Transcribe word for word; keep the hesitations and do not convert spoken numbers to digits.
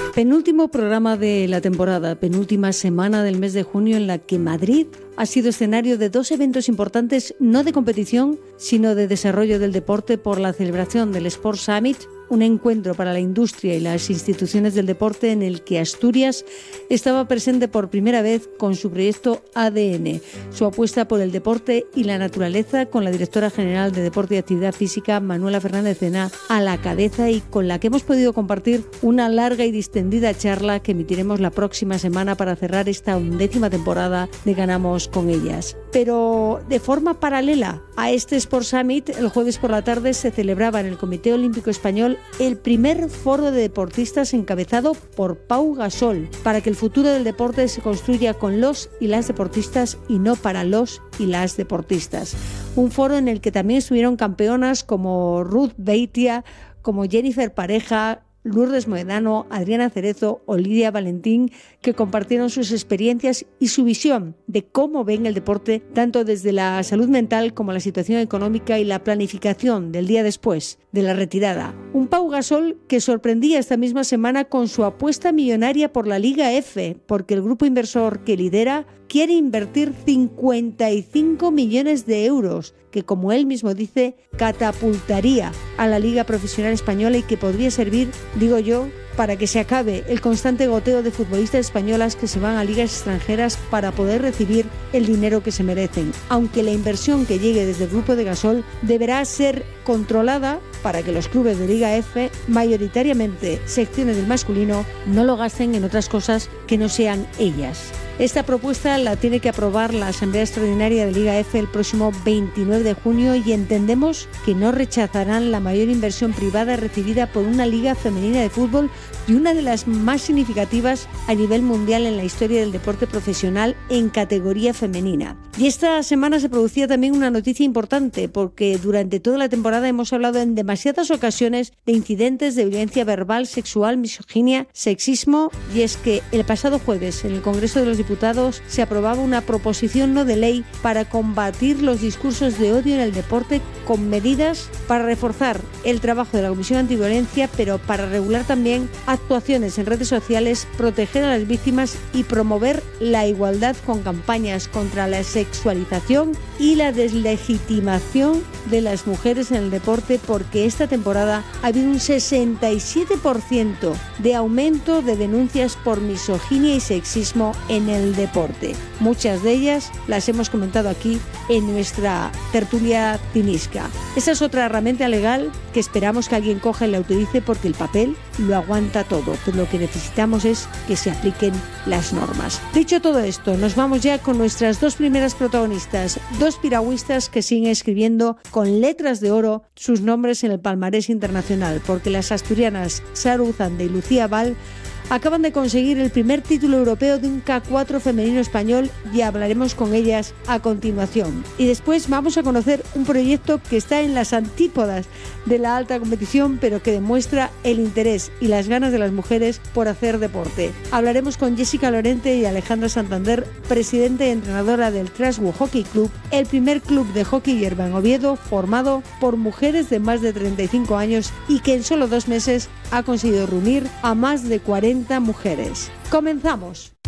Penúltimo programa de la temporada, penúltima semana del mes de junio en la que Madrid ha sido escenario de dos eventos importantes, no de competición, sino de desarrollo del deporte por la celebración del Sports Summit, un encuentro para la industria y las instituciones del deporte en el que Asturias estaba presente por primera vez con su proyecto A D N, su apuesta por el deporte y la naturaleza, con la directora general de Deporte y Actividad Física, Manuela Fernández Cena, a la cabeza, y con la que hemos podido compartir una larga y distendida charla que emitiremos la próxima semana para cerrar esta undécima temporada de Ganamos con ellas. Pero de forma paralela a este Sports Summit, el jueves por la tarde se celebraba en el Comité Olímpico Español el primer foro de deportistas encabezado por Pau Gasol, para que el futuro del deporte se construya con los y las deportistas y no para los y las deportistas. Un foro en el que también estuvieron campeonas como Ruth Beitia, como Jennifer Pareja, Lourdes Moedano, Adriana Cerezo o Lidia Valentín, que compartieron sus experiencias y su visión de cómo ven el deporte, tanto desde la salud mental como la situación económica y la planificación del día después de la retirada. Un Pau Gasol que sorprendía esta misma semana con su apuesta millonaria por la Liga F, porque el grupo inversor que lidera quiere invertir cincuenta y cinco millones de euros, que, como él mismo dice, catapultaría a la Liga Profesional Española y que podría servir, digo yo, para que se acabe el constante goteo de futbolistas españolas que se van a ligas extranjeras para poder recibir el dinero que se merecen. Aunque la inversión que llegue desde el grupo de Gasol deberá ser controlada para que los clubes de Liga F, mayoritariamente secciones del masculino, no lo gasten en otras cosas que no sean ellas. Esta propuesta la tiene que aprobar la Asamblea Extraordinaria de Liga F el próximo veintinueve de junio y entendemos que no rechazarán la mayor inversión privada recibida por una liga femenina de fútbol y una de las más significativas a nivel mundial en la historia del deporte profesional en categoría femenina. Y esta semana se producía también una noticia importante, porque durante toda la temporada hemos hablado en demasiadas ocasiones de incidentes de violencia verbal, sexual, misoginia, sexismo, y es que el pasado jueves en el Congreso de los Diputados se aprobaba una proposición no de ley para combatir los discursos de odio en el deporte, con medidas para reforzar el trabajo de la Comisión Antiviolencia, pero para regular también actuaciones en redes sociales, proteger a las víctimas y promover la igualdad con campañas contra la sexualización y la deslegitimación de las mujeres en el deporte, porque esta temporada ha habido un sesenta y siete por ciento de aumento de denuncias por misoginia y sexismo en el deporte. Muchas de ellas las hemos comentado aquí en nuestra tertulia tinisca. Esa es otra herramienta legal que esperamos que alguien coja y la utilice, porque el papel lo aguanta todo, pero lo que necesitamos es que se apliquen las normas. Dicho todo esto, nos vamos ya con nuestras dos primeras protagonistas, dos piragüistas que siguen escribiendo con letras de oro sus nombres en el palmarés internacional, porque las asturianas Sara Uzande y Lucía Val acaban de conseguir el primer título europeo de un K cuatro femenino español y hablaremos con ellas a continuación. Y después vamos a conocer un proyecto que está en las antípodas de la alta competición, pero que demuestra el interés y las ganas de las mujeres por hacer deporte. Hablaremos con Jessica Lorente y Alejandra Santander, presidente y entrenadora del Trasgu Hockey Club, el primer club de hockey hierba en Oviedo formado por mujeres de más de treinta y cinco años y que en solo dos meses ha conseguido reunir a más de cuarenta mujeres. ¡Comenzamos!